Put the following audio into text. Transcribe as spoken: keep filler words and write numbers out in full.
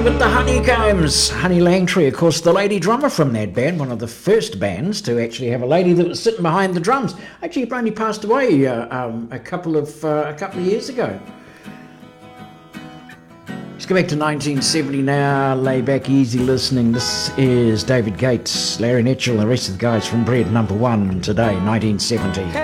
with the Honeycombs. Honey Langtree, of course, the lady drummer from that band, one of the first bands to actually have a lady that was sitting behind the drums. Actually, he only passed away uh, um, a couple of uh, a couple of years ago. Let's go back to nineteen seventy now. Lay back, easy listening. This is David Gates, Larry Netchell, and the rest of the guys from Bread Number One today, nineteen seventy.